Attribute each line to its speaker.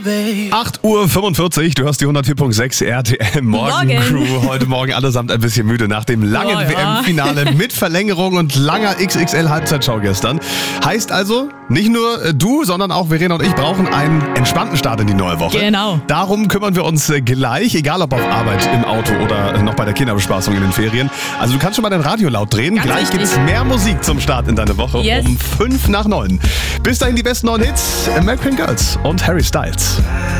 Speaker 1: 8:45 Uhr, du hörst die 104.6 RTL Morgencrew. Heute Morgen allesamt ein bisschen müde nach dem langen WM-Finale mit Verlängerung und langer XXL-Halbzeitshow gestern. Heißt also, nicht nur du, sondern auch Verena und ich brauchen einen entspannten Start in die neue Woche.
Speaker 2: Genau.
Speaker 1: Darum kümmern wir uns gleich, egal ob auf Arbeit, im Auto oder noch bei der Kinderbespaßung in den Ferien. Also du kannst schon mal dein Radio laut drehen.
Speaker 2: Ganz
Speaker 1: gleich
Speaker 2: richtig.
Speaker 1: gibt's mehr Musik zum Start in deine Woche
Speaker 2: Yes.
Speaker 1: um 8:55. Bis dahin die besten neuen Hits, American Girls und Harry Styles.